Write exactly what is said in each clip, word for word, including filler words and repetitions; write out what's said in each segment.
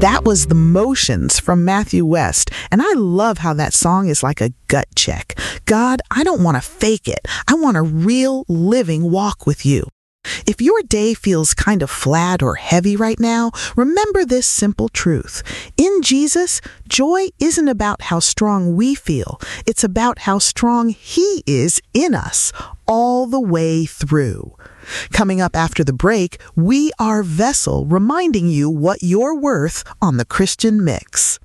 That was The Motions from Matthew West, and I love how that song is like a gut check. God, I don't want to fake it. I want a real, living walk with you. If your day feels kind of flat or heavy right now, remember this simple truth. In Jesus, joy isn't about how strong we feel. It's about how strong He is in us all the way through. Coming up after the break, We Are Vessel, reminding you what you're worth on the Christian Mix.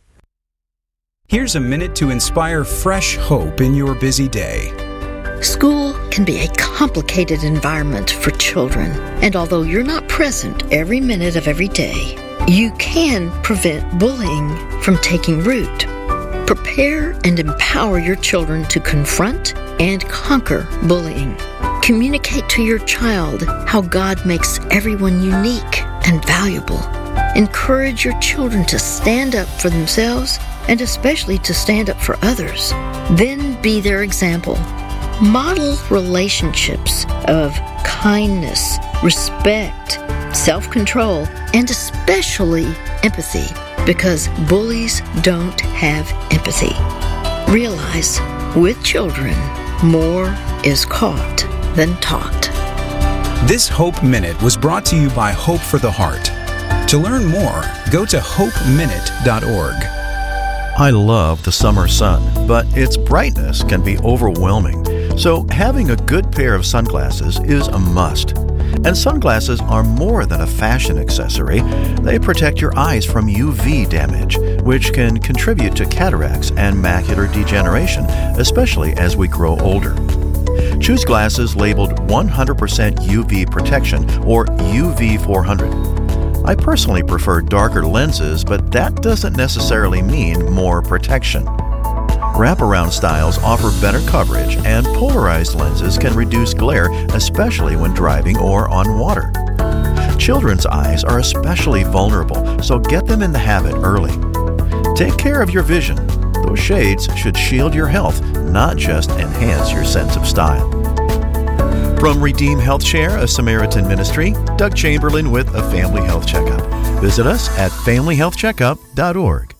Here's a minute to inspire fresh hope in your busy day. School can be a complicated environment for children, and although you're not present every minute of every day, you can prevent bullying from taking root. Prepare and empower your children to confront and conquer bullying. Communicate to your child how God makes everyone unique and valuable. Encourage your children to stand up for themselves and especially to stand up for others. Then be their example. Model relationships of kindness, respect, self-control, and especially empathy, because bullies don't have empathy. Realize, with children, more is caught than taught. This Hope Minute was brought to you by Hope for the Heart. To learn more, go to hope minute dot org. I love the summer sun, but its brightness can be overwhelming. So having a good pair of sunglasses is a must. And sunglasses are more than a fashion accessory. They protect your eyes from U V damage, which can contribute to cataracts and macular degeneration, especially as we grow older. Choose glasses labeled one hundred percent U V protection, or U V four hundred. I personally prefer darker lenses, but that doesn't necessarily mean more protection. Wraparound styles offer better coverage, and polarized lenses can reduce glare, especially when driving or on water. Children's eyes are especially vulnerable, so get them in the habit early. Take care of your vision. Those shades should shield your health, not just enhance your sense of style. From Redeem Health Share, a Samaritan ministry, Doug Chamberlain with a Family Health Checkup. Visit us at family health checkup dot org.